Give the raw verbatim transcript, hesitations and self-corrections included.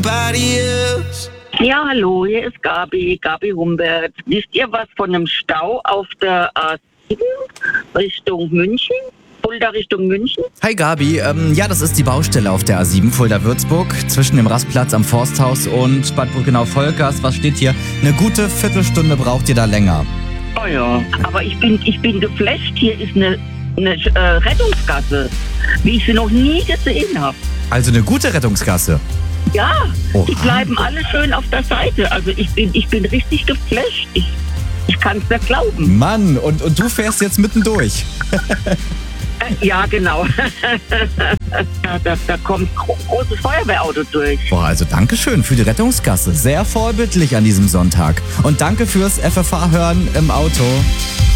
anybody else. Ja, hallo, hier ist Gabi, Gabi Humbert. Wisst ihr was von einem Stau auf der A sieben Richtung München? Fulda Richtung München? Hi Gabi, ähm, ja, das ist die Baustelle auf der A sieben Fulda-Würzburg zwischen dem Rastplatz am Forsthaus und Bad Burgenau-Volkers. Was steht hier? Eine gute Viertelstunde braucht ihr da länger. Oh ja, aber ich bin, ich bin geflasht. Hier ist eine, eine äh, Rettungsgasse, wie ich sie noch nie gesehen habe. Also eine gute Rettungsgasse? Ja, Oha. Die bleiben alle schön auf der Seite. Also ich bin, ich bin richtig geflasht. Ich, ich kann es nicht glauben. Mann, und, und du fährst jetzt mittendurch. Ja, genau. da, da, da kommt gro- großes Feuerwehrauto durch. Boah, also Dankeschön für die Rettungsgasse. Sehr vorbildlich an diesem Sonntag. Und danke fürs F F H-Hören im Auto.